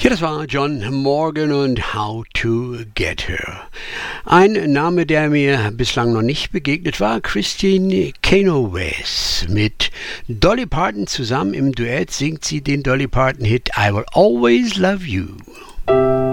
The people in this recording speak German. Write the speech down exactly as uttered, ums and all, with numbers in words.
Ja, das war John Morgan und How to Get Her. Ein Name, der mir bislang noch nicht begegnet war, Christine Chenoweth. Mit Dolly Parton zusammen im Duett singt sie den Dolly Parton-Hit I Will Always Love You.